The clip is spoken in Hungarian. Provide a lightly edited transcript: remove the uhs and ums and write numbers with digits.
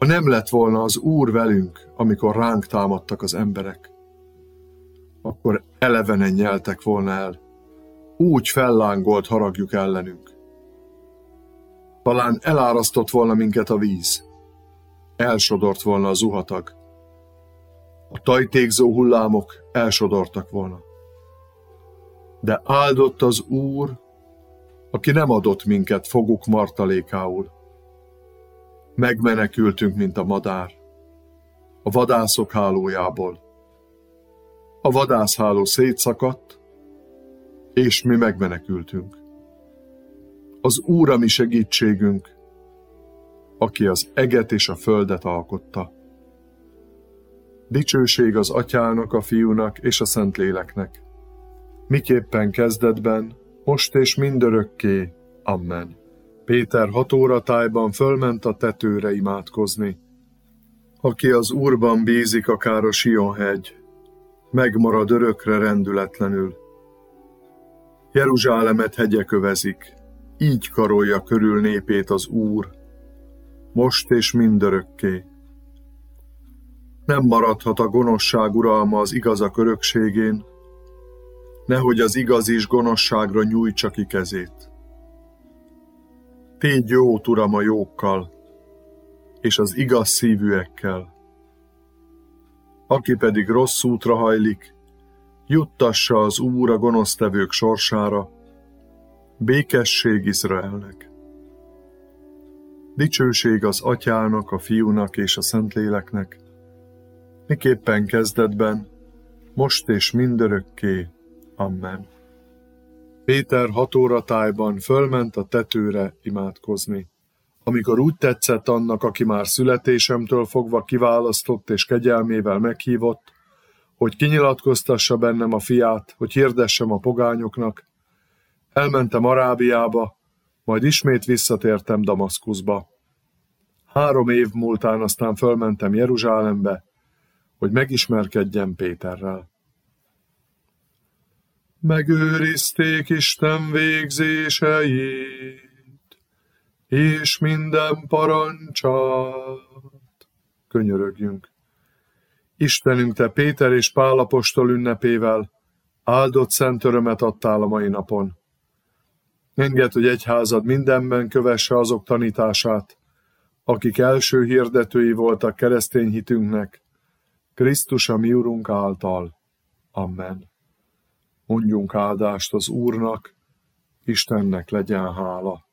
nem lett volna az Úr velünk, amikor ránk támadtak az emberek, akkor elevenen nyeltek volna el. Úgy fellángolt haragjuk ellenünk. Talán elárasztott volna minket a víz, elsodort volna a zuhatag, a tajtékzó hullámok elsodortak volna. De áldott az Úr, aki nem adott minket foguk martalékául. Megmenekültünk, mint a madár, a vadászok hálójából. A vadászháló szétszakadt, és mi megmenekültünk. Az Úr a mi segítségünk, aki az eget és a földet alkotta. Dicsőség az Atyának, a Fiúnak és a Szentléleknek, miképpen kezdetben, most és mindörökké. Amen. Péter 6 óra tájban fölment a tetőre imádkozni. Aki az Úrban bízik, akár a Sion-hegy, megmarad örökre rendületlenül. Jeruzsálemet hegyek övezik, így karolja körül népét az Úr, most és mindörökké. Nem maradhat a gonoszság uralma az igazak örökségén, nehogy az igaz is gonoszságra nyújtsa ki kezét. Tégy jót, Uram, a jókkal, és az igaz szívűekkel. Aki pedig rossz útra hajlik, juttassa az Úr a gonosztevők sorsára, békesség Izraelnek. Dicsőség az Atyának, a Fiúnak és a Szentléleknek, miképpen kezdetben, most és mindörökké. Amen. Péter 6 óra tájban fölment a tetőre imádkozni. Amikor úgy tetszett annak, aki már születésemtől fogva kiválasztott és kegyelmével meghívott, hogy kinyilatkoztassa bennem a fiát, hogy hirdessem a pogányoknak, elmentem Arábiába, majd ismét visszatértem Damaszkuszba. 3 év múltán aztán fölmentem Jeruzsálembe, hogy megismerkedjem Péterrel. Megőrizték Isten végzéseit, és minden parancsát. Könyörögjünk. Istenünk, te Péter és Pál apostol ünnepével áldott szent örömet adtál a mai napon. Engedd, hogy egyházad mindenben kövesse azok tanítását, akik első hirdetői voltak keresztény hitünknek, Krisztus a mi Urunk által. Amen. Mondjunk áldást az Úrnak, Istennek legyen hála.